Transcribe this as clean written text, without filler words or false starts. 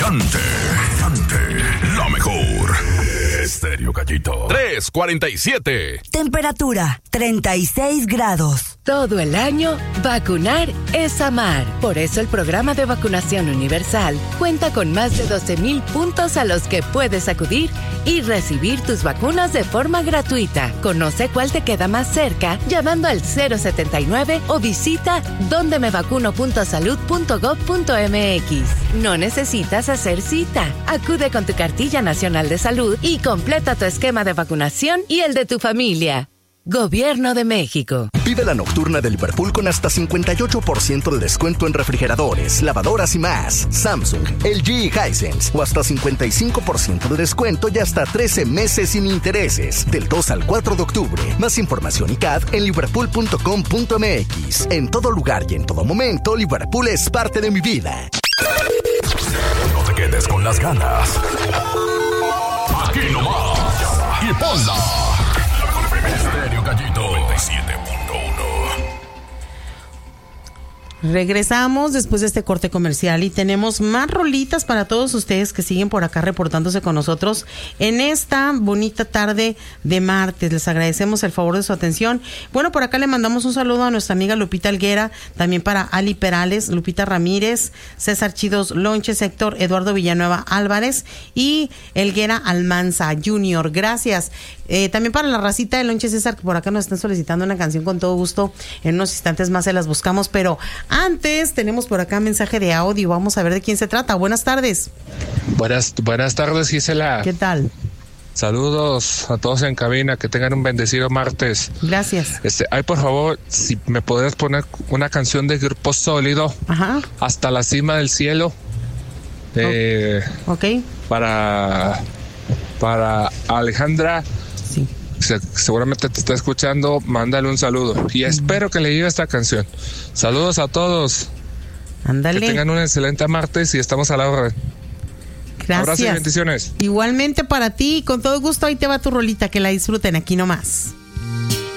Cante, la mejor. Estéreo Gallito. 3:47. Temperatura, 36 grados. Todo el año, vacunar es amar. Por eso el programa de vacunación universal cuenta con más de 12,000 puntos a los que puedes acudir y recibir tus vacunas de forma gratuita. Conoce cuál te queda más cerca llamando al 079 o visita dondemevacuno.salud.gov.mx. No necesitas hacer cita. Acude con tu cartilla nacional de salud y completa tu esquema de vacunación y el de tu familia. Gobierno de México. Vive la nocturna de Liverpool con hasta 58% de descuento en refrigeradores, lavadoras y más. Samsung, LG y Hisense. O hasta 55% de descuento y hasta 13 meses sin intereses. Del 2 al 4 de octubre. Más información y CAD en liverpool.com.mx. En todo lugar y en todo momento, Liverpool es parte de mi vida. No te quedes con las ganas. Aquí nomás. Y ponla. Estéreo Gallito 97.1. Regresamos después de este corte comercial y tenemos más rolitas para todos ustedes que siguen por acá reportándose con nosotros en esta bonita tarde de martes. Les agradecemos el favor de su atención. Bueno, por acá le mandamos un saludo a nuestra amiga Lupita Alguera, también para Ali Perales, Lupita Ramírez, César Chidos Lonches, Héctor Eduardo Villanueva Álvarez y Elguera Almanza Junior. Gracias. También para la racita de Lonche César, que por acá nos están solicitando una canción, con todo gusto. En unos instantes más se las buscamos, pero antes tenemos por acá mensaje de audio. Vamos a ver de quién se trata. Buenas tardes. Buenas tardes, Gisela. ¿Qué tal? Saludos a todos en cabina, que tengan un bendecido martes. Gracias. Ay, por favor, si me podrías poner una canción de Grupo Sólido. Ajá. Hasta la cima del cielo. Ok. Para Alejandra. Sí. Seguramente te está escuchando, mándale un saludo y espero que le llegue esta canción. Saludos a todos. Ándale. Que tengan un excelente martes y estamos a la orden. Gracias. Abrazos y bendiciones. Igualmente para ti, con todo gusto. Ahí te va tu rolita, que la disfruten aquí nomás.